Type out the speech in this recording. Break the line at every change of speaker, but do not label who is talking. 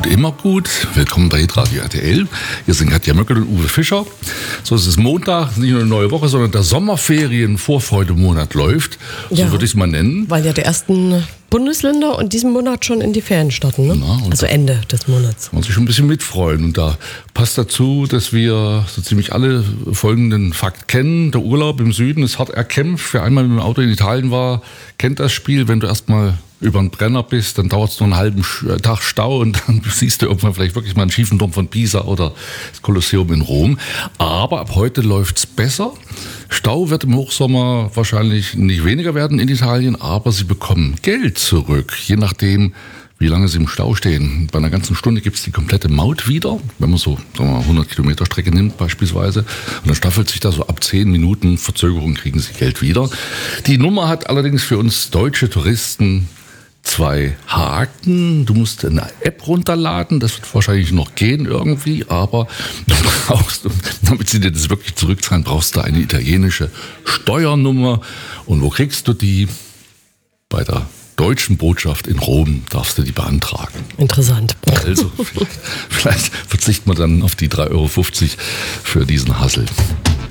immer gut. Willkommen bei Radio RTL. Hier sind Katja Möckel und Uwe Fischer. So, es ist Montag, nicht nur eine neue Woche, sondern der Sommerferien-Vorfreudemonat läuft. So würde ich es mal nennen.
Weil ja die ersten Bundesländer in diesem Monat schon in die Ferien starten, ne? Also Ende des Monats.
Man sich schon ein bisschen mitfreuen. Und da passt dazu, dass wir so ziemlich alle folgenden Fakt kennen. Der Urlaub im Süden ist hart erkämpft. Wer einmal mit dem Auto in Italien war, kennt das Spiel. Wenn du erstmal über einen Brenner bist, dann dauert es noch einen halben Tag Stau und dann siehst du irgendwann vielleicht wirklich mal einen schiefen Turm von Pisa oder das Kolosseum in Rom. Aber ab heute läuft's besser. Stau wird im Hochsommer wahrscheinlich nicht weniger werden in Italien, aber sie bekommen Geld zurück, je nachdem, wie lange sie im Stau stehen. Bei einer ganzen Stunde gibt's die komplette Maut wieder, wenn man so 100 Kilometer Strecke nimmt beispielsweise. Und dann staffelt sich da so ab 10 Minuten Verzögerung kriegen sie Geld wieder. Die Nummer hat allerdings für uns deutsche Touristen 2 Haken. Du musst eine App runterladen, das wird wahrscheinlich noch gehen irgendwie, aber du brauchst, damit sie dir das wirklich zurückzahlen, brauchst du eine italienische Steuernummer. Und wo kriegst du die? Bei der deutschen Botschaft in Rom darfst du die beantragen.
Interessant.
Also vielleicht verzichtet man dann auf die 3,50 € für diesen Hassel.